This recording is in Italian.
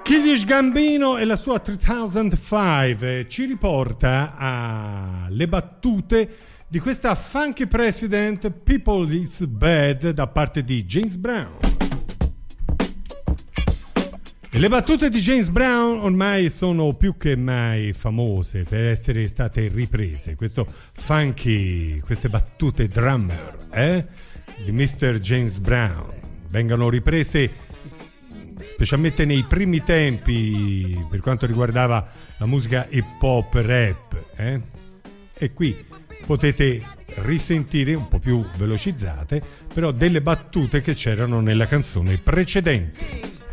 Childish Gambino e la sua 3005 ci riporta alle battute di questa Funky President People Is Bad da parte di James Brown. E le battute di James Brown ormai sono più che mai famose per essere state riprese. Questo funky, queste battute drummer di Mr. James Brown vengono riprese specialmente nei primi tempi per quanto riguardava la musica hip hop rap, e qui potete risentire un po' più velocizzate però delle battute che c'erano nella canzone precedente.